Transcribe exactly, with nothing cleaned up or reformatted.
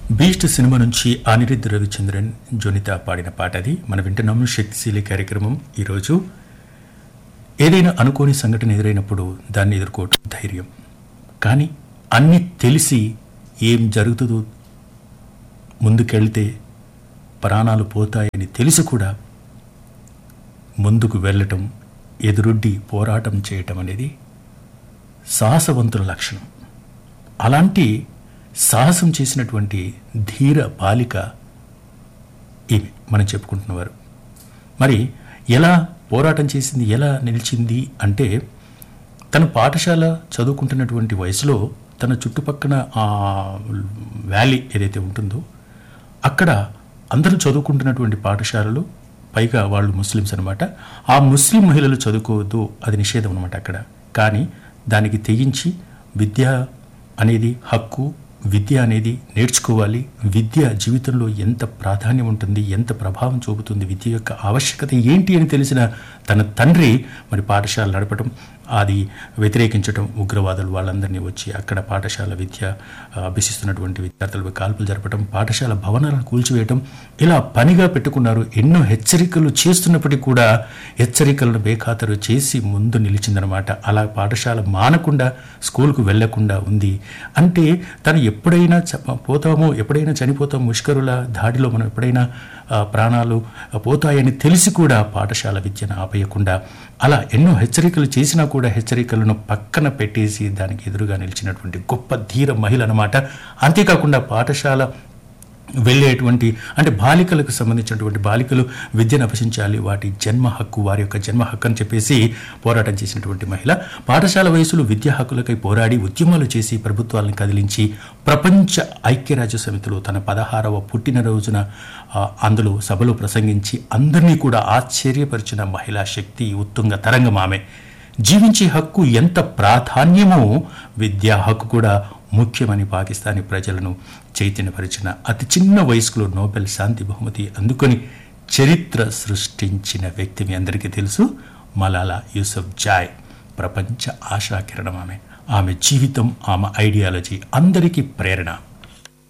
Beast cinema నుంచి అనిరుద్ధ్ రవిచంద్రన్ జోనిత పాడిన పాట అది. మనం వింటున్నాము శక్తిశీలి కార్యక్రమం. ఈరోజు ఏదైనా అనుకోని సంఘటన ఎదురైనప్పుడు దాన్ని ఎదుర్కోవటం ధైర్యం, కానీ అన్నీ తెలిసి ఏం జరుగుతుందో ముందుకెళ్తే ప్రాణాలు పోతాయని తెలిసి కూడా ముందుకు వెళ్ళటం, ఎదురొడ్డి పోరాటం చేయటం అనేది సాహసవంతుల లక్షణం. అలాంటి సాహసం చేసినటువంటి ధీర బాలిక ఇవి మనం చెప్పుకుంటున్నవారు. మరి ఎలా పోరాటం చేసింది, ఎలా నిలిచింది అంటే, తన పాఠశాల చదువుకుంటున్నటువంటి వయసులో తన చుట్టుపక్కల ఆ వ్యాలీ ఏదైతే ఉంటుందో అక్కడ అందరూ చదువుకుంటున్నటువంటి పాఠశాలలు, పైగా వాళ్ళు ముస్లిమ్స్ అనమాట. ఆ ముస్లిం మహిళలు చదువుకోవద్దు, అది నిషేధం అనమాట అక్కడ. కానీ దానికి తెగించి విద్య అనేది హక్కు, విద్య అనేది నేర్చుకోవాలి, విద్య జీవితంలో ఎంత ప్రాధాన్యం ఉంటుంది, ఎంత ప్రభావం చూపుతుంది, విద్య యొక్క ఆవశ్యకత ఏంటి అని తెలిసిన తన తండ్రి మరి పాఠశాల నడపడం, అది వ్యతిరేకించడం, ఉగ్రవాదులు వాళ్ళందరినీ వచ్చి అక్కడ పాఠశాల విద్య అభ్యసిస్తున్నటువంటి విద్యార్థులకు కాల్పులు జరపడం, పాఠశాల భవనాలను కూల్చివేయటం, ఇలా పనిగా పెట్టుకున్నారు. ఎన్నో హెచ్చరికలు చేస్తున్నప్పటికీ కూడా హెచ్చరికలను బేఖాతరు చేసి ముందు నిలిచిందనమాట. అలా పాఠశాల మానకుండా స్కూల్కు వెళ్లకుండా ఉంది. అంటే తను ఎప్పుడైనా పోతామో, ఎప్పుడైనా చనిపోతాం, ముష్కరుల దాడిలో మనం ఎప్పుడైనా ప్రాణాలు పోతాయని తెలిసి కూడా పాఠశాల విద్యను ఆపేయకుండా అలా ఎన్నో హెచ్చరికలు చేసినా కూడా హెచ్చరికలను పక్కన పెట్టేసి దానికి ఎదురుగా నిలిచినటువంటి గొప్ప ధీర మహిళ అన్నమాట. అంతేకాకుండా పాఠశాల వెళ్ళేటువంటి అంటే బాలికలకు సంబంధించినటువంటి బాలికలు విద్యను అభ్యసించాలి, వాటి జన్మ హక్కు, వారి యొక్క జన్మ హక్కు అని చెప్పేసి పోరాటం చేసినటువంటి మహిళ. పాఠశాల వయసులో విద్యా హక్కులకై పోరాడి ఉద్యమాలు చేసి ప్రభుత్వాలను కదిలించి ప్రపంచ ఐక్యరాజ్య సమితిలో తన పదహారవ పుట్టినరోజున అందులో సభలో ప్రసంగించి అందరినీ కూడా ఆశ్చర్యపరిచిన మహిళా శక్తి, ఉత్తుంగ తరంగం ఆమె. జీవించే హక్కు ఎంత ప్రాధాన్యమో విద్యా హక్కు కూడా ముఖ్యమని పాకిస్తానీ ప్రజలను చైతన్యపరిచిన అతి చిన్న వయసులో నోబెల్ శాంతి బహుమతి అందుకొని చరిత్ర సృష్టించిన వ్యక్తి మీ అందరికీ తెలుసు, మలాలా యూసఫ్ జాయ్. ప్రపంచ ఆశాకిరణం ఆమె. ఆమె జీవితం, ఆమె ఐడియాలజీ అందరికీ ప్రేరణ.